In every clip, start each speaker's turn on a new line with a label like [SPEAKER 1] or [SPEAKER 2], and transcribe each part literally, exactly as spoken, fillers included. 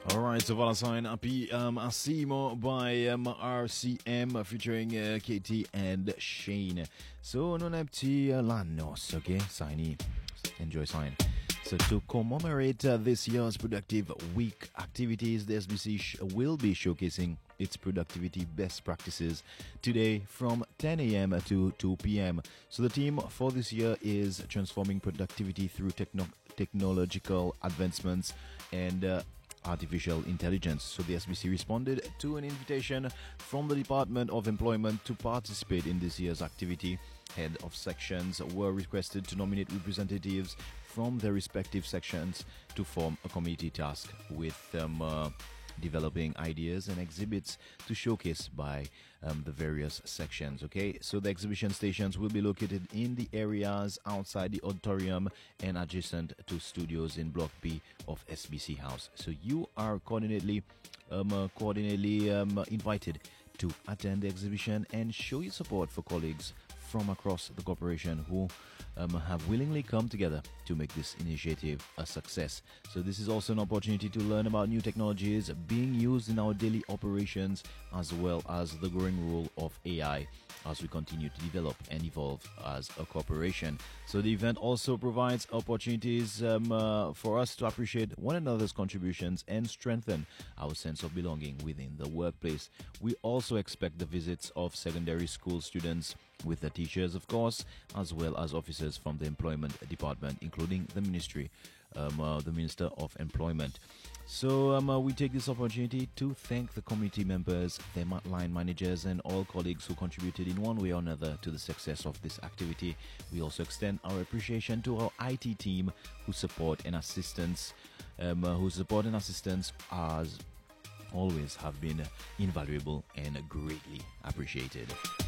[SPEAKER 1] Alright, so Valentine Happy um, Asimo by um, R C M featuring uh, Katie and Shane. So, non è petit uh, Lanos, okay? Signy. Enjoy sign. So, to commemorate uh, this year's Productive Week activities, the S B C sh- will be showcasing its productivity best practices today from ten a.m. to two p.m. So, the theme for this year is transforming productivity through techno- technological advancements and uh, artificial intelligence. So the S B C responded to an invitation from the Department of Employment to participate in this year's activity. Head of sections were requested to nominate representatives from their respective sections to form a committee tasked with them uh, developing ideas and exhibits to showcase by um, the various sections. Okay, so the exhibition stations will be located in the areas outside the auditorium and adjacent to studios in Block B of S B C House. So you are coordinately um, uh, coordinately um, invited to attend the exhibition and show your support for colleagues from across the corporation who um, have willingly come together to make this initiative a success. So this is also an opportunity to learn about new technologies being used in our daily operations, as well as the growing role of A I as we continue to develop and evolve as a corporation. So the event also provides opportunities um, uh, for us to appreciate one another's contributions and strengthen our sense of belonging within the workplace. We also expect the visits of secondary school students with the teachers, of course, as well as officers from the employment department, including the ministry, um, uh, the Minister of Employment. So um, uh, we take this opportunity to thank the committee members, their line managers, and all colleagues who contributed in one way or another to the success of this activity. We also extend our appreciation to our I T team who support and assistance, um, uh, who support and assistance as always have been invaluable and greatly appreciated.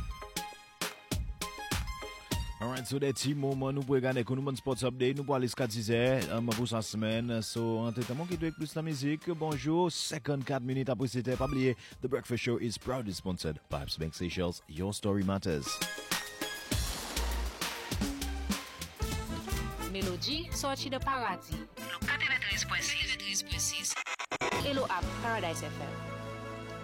[SPEAKER 1] Alright, so that's the moment nous pouvons regarder nous mon sports update, nous pouvons aller jusqu'à dix heures um, pour sa semaine. So, entretien qui doit plus la musique. Bonjour, second quatre minutes après c'était pas oublier. The Breakfast Show is proudly sponsored by Absa Bank Seychelles. Your story matters.
[SPEAKER 2] Mélodie sortie de paradis. Le quatre-vingt-treize point six. Hello app Paradise F M.